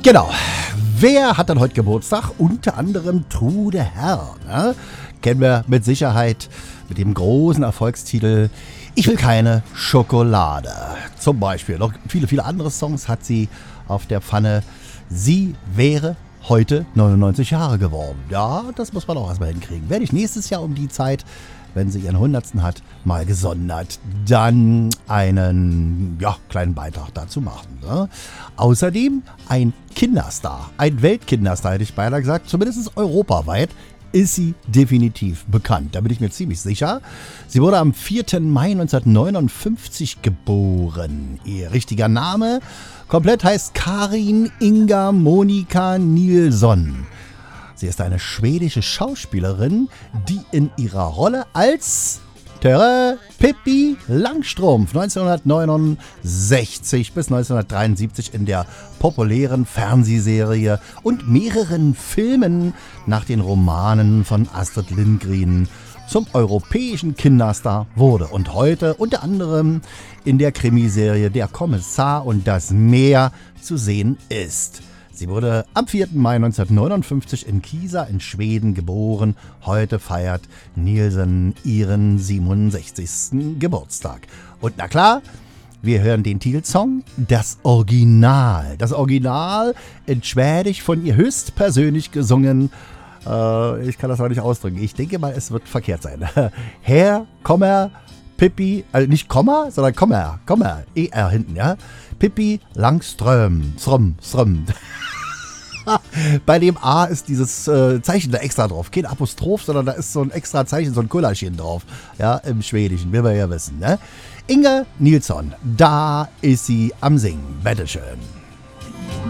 Genau. Wer hat dann heute Geburtstag? Unter anderem Trude Herr. Ne? Kennen wir mit Sicherheit mit dem großen Erfolgstitel Ich will keine Schokolade. Zum Beispiel. Noch viele, viele andere Songs hat sie auf der Pfanne. Sie wäre heute 99 Jahre geworden. Ja, das muss man auch erstmal hinkriegen. Werde ich nächstes Jahr um die Zeit, wenn sie ihren 100. hat, mal gesondert, dann einen kleinen Beitrag dazu machen. Ne? Außerdem ein Kinderstar, ein Weltkinderstar, hätte ich beinahe gesagt, zumindest europaweit ist sie definitiv bekannt. Da bin ich mir ziemlich sicher. Sie wurde am 4. Mai 1959 geboren. Ihr richtiger Name komplett heißt Karin Inga Monika Nilsson. Sie ist eine schwedische Schauspielerin, die in ihrer Rolle als Pippi Langstrumpf 1969 bis 1973 in der populären Fernsehserie und mehreren Filmen nach den Romanen von Astrid Lindgren zum europäischen Kinderstar wurde und heute unter anderem in der Krimiserie Der Kommissar und das Meer zu sehen ist. Sie wurde am 4. Mai 1959 in Kisa in Schweden geboren. Heute feiert Nilsson ihren 67. Geburtstag. Und na klar, wir hören den Titelsong, das Original. Das Original in Schwedisch von ihr höchstpersönlich gesungen. Ich kann das auch nicht ausdrücken. Ich denke mal, es wird verkehrt sein. Herr, Kommer, Pippi, also nicht Komma, sondern Kommer, ER hinten, ja. Pippi Langström, Ström. Bei dem A ist dieses Zeichen da extra drauf. Kein Apostroph, sondern da ist so ein extra Zeichen, so ein Kullerchen drauf. Ja, im Schwedischen, will man ja wissen, ne? Inga Nilsson, da ist sie am Singen. Bitteschön.